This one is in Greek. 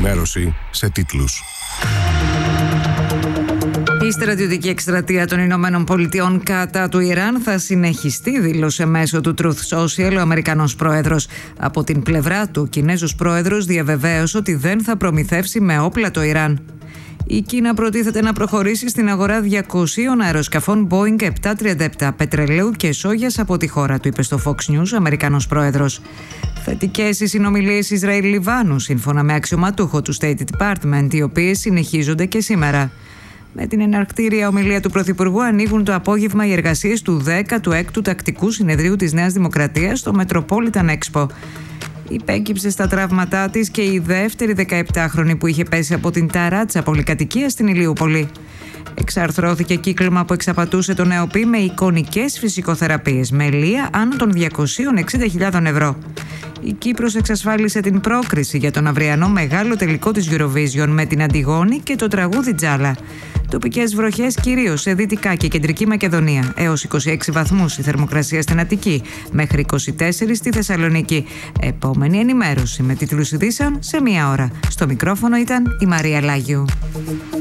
ενημέρωση σε τίτλους. Η στρατιωτική εκστρατεία των Ηνωμένων Πολιτειών κατά του Ιράν θα συνεχιστεί, δήλωσε μέσω του Truth Social ο Αμερικανός πρόεδρος. Από την πλευρά του, ο Κινέζος πρόεδρος διαβεβαίωσε ότι δεν θα προμηθεύσει με όπλα το Ιράν. Η Κίνα προτίθεται να προχωρήσει στην αγορά 200 αεροσκαφών Boeing 737 πετρελαίου και σόγιας από τη χώρα του, είπε στο Fox News ο Αμερικανός πρόεδρος. Θετικές οι συνομιλίες Ισραήλ-Λιβάνου, σύμφωνα με αξιωματούχο του State Department, οι οποίες συνεχίζονται και σήμερα. Με την εναρκτήρια ομιλία του Πρωθυπουργού ανοίγουν το απόγευμα οι εργασίες του 16ου Τακτικού Συνεδρίου της Νέας Δημοκρατίας στο Metropolitan Expo. Υπέκυψε στα τραύματά της και η δεύτερη 17χρονη που είχε πέσει από την ταράτσα πολυκατοικία στην Ηλιούπολη. Εξαρθρώθηκε κύκλωμα που εξαπατούσε τον ΕΟΠΗ με εικονικές φυσικοθεραπείες με λία άνω των 260.000 ευρώ. Η Κύπρος εξασφάλισε την πρόκριση για τον αυριανό μεγάλο τελικό της Eurovision με την Αντιγόνη και το τραγούδι Τζάλα. Τοπικές βροχές κυρίως σε Δυτικά και Κεντρική Μακεδονία. Έως 26 βαθμούς η θερμοκρασία στην Αττική, μέχρι 24 στη Θεσσαλονίκη. Επόμενη ενημέρωση με τίτλους ειδήσεων σε 1 ώρα. Στο μικρόφωνο ήταν η Μαρία Λάγιου.